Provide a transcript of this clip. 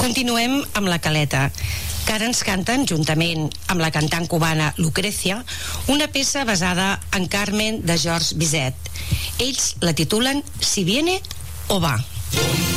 Continuem amb la Caleta, que ara ens canten, juntament amb la cantant cubana Lucrecia, una peça basada en Carmen de Georges Bizet. Ells la titulen Si viene o va.